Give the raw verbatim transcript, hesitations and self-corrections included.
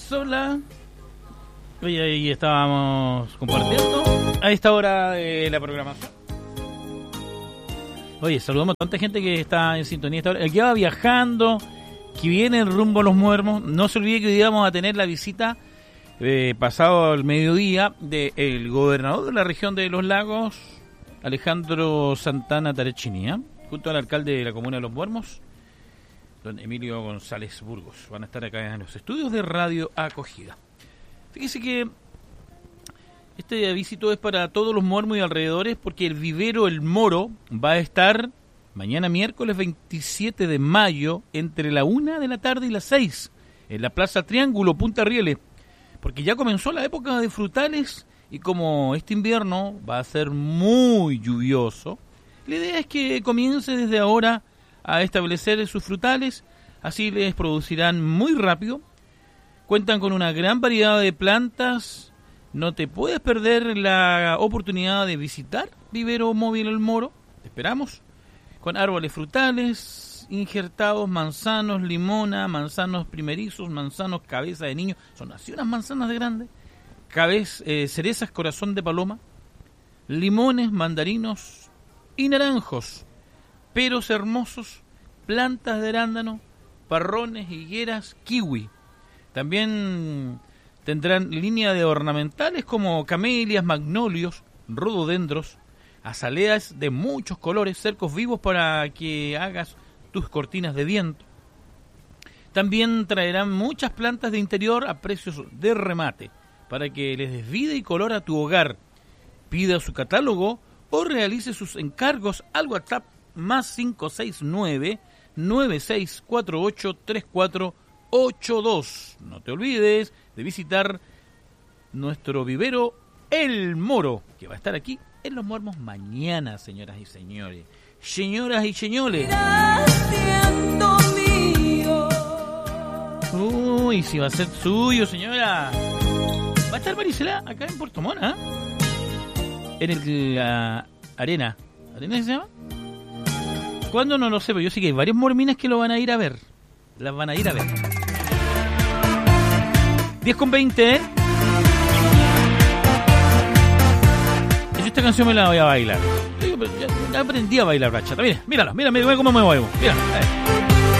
sola. Hoy ahí estábamos compartiendo a esta hora de la programación. Oye, saludamos a tanta gente que está en sintonía esta hora. El que va viajando, que viene rumbo a Los Muermos. No se olvide que hoy vamos a tener la visita eh, pasado el mediodía del gobernador de la región de Los Lagos, Alejandro Santana Tarechini, ¿eh? Junto al alcalde de la comuna de Los Muermos, don Emilio González Burgos. Van a estar acá en los estudios de Radio Acogida. Fíjese que este visito es para todos los Muermos y alrededores, porque el vivero El Moro va a estar mañana miércoles veintisiete de mayo entre la una de la tarde y las seis en la Plaza Triángulo, Punta Rieles, porque ya comenzó la época de frutales y como este invierno va a ser muy lluvioso, la idea es que comience desde ahora a establecer sus frutales, así les producirán muy rápido. Cuentan con una gran variedad de plantas. No te puedes perder la oportunidad de visitar Vivero Móvil El Moro. Te esperamos. Con árboles frutales injertados, manzanos, limona, manzanos primerizos, manzanos cabeza de niño. Son así unas manzanas de grandes. Cabez, eh, cerezas corazón de paloma. Limones, mandarinos y naranjos. Peros hermosos, plantas de arándano, parrones, higueras, kiwi. También tendrán línea de ornamentales como camelias, magnolios, rododendros, azaleas de muchos colores, cercos vivos para que hagas tus cortinas de viento. También traerán muchas plantas de interior a precios de remate para que les des vida y color a tu hogar. Pida su catálogo o realice sus encargos al WhatsApp más cinco seis nueve, nueve seis cuatro ocho, tres cuatro ocho dos. No te olvides de visitar nuestro vivero El Moro, que va a estar aquí en Los Muermos mañana, señoras y señores. Señoras y señores. Uy, si va a ser suyo, señora. Va a estar Marisela acá en Puerto Montt, ¿eh? En el la Arena. ¿Arena se llama? ¿Cuándo? No lo sé, pero yo sé que hay varios morminas que lo van a ir a ver. Las van a ir a ver. diez con veinte, ¿eh? Yo esta canción me la voy a bailar. Yo, ya, ya aprendí a bailar bachata. Mira, mírala, mira, mira cómo me muevo. Mira, a ver.